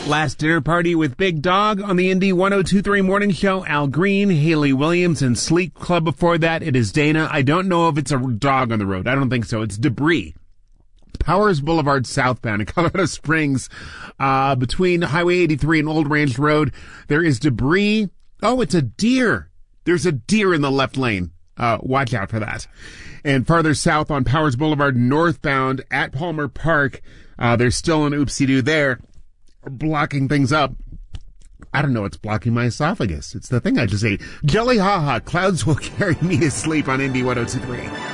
Last dinner party with Big Dog on the Indy 102.3 Morning Show. Al Green, Haley Williams, and Sleep Club before that. It is Dana. I don't know if it's a dog on the road. I don't think so. It's debris. Powers Boulevard southbound in Colorado Springs, between Highway 83 and Old Range Road. There is debris. Oh, it's a deer. There's a deer in the left lane. Watch out for that. And farther south on Powers Boulevard northbound at Palmer Park, there's still an oopsie-doo there, blocking things up. I don't know what's blocking my esophagus. It's the thing I just ate. Jelly Ha Ha. Clouds will carry me to sleep on Indy 102.3.